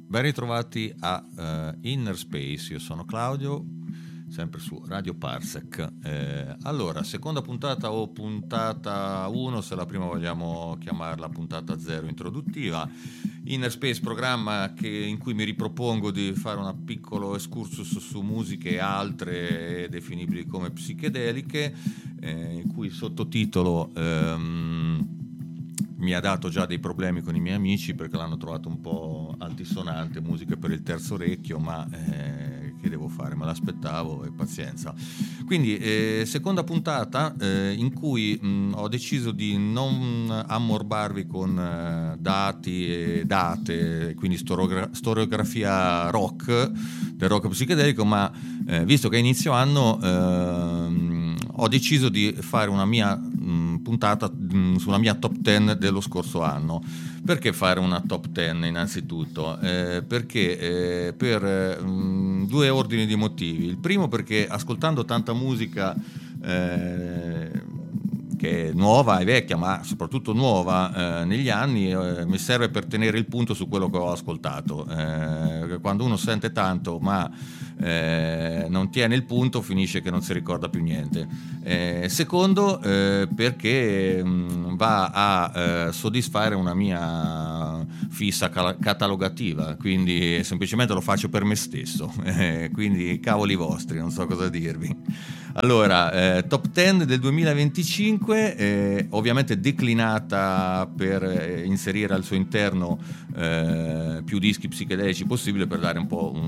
Ben ritrovati a Inner Space, io sono Claudio, sempre su Radio Parsec. Allora, seconda puntata o puntata 1, se la prima vogliamo chiamarla puntata 0 introduttiva. Inner Space, programma in cui mi ripropongo di fare un piccolo excursus su musiche altre definibili come psichedeliche, in cui il sottotitolo mi ha dato già dei problemi con i miei amici perché l'hanno trovato un po' altisonante, musica per il terzo orecchio, ma che devo fare? Me l'aspettavo e pazienza. Quindi seconda puntata in cui ho deciso di non ammorbarvi con dati e date, quindi storiografia rock, del rock psichedelico, ma visto che è inizio anno ho deciso di fare una mia puntata sulla mia top 10 dello scorso anno. Perché fare una top 10 innanzitutto? Perché per due ordini di motivi. Il primo perché ascoltando tanta musica che è nuova e vecchia, ma soprattutto nuova negli anni, mi serve per tenere il punto su quello che ho ascoltato. Quando uno sente tanto ma non tiene il punto, finisce che non si ricorda più niente. Secondo, perché va a soddisfare una mia fissa catalogativa, quindi semplicemente lo faccio per me stesso, quindi cavoli vostri, non so cosa dirvi. Allora, top 10 del 2025, ovviamente declinata per inserire al suo interno più dischi psichedelici possibile, per dare un po'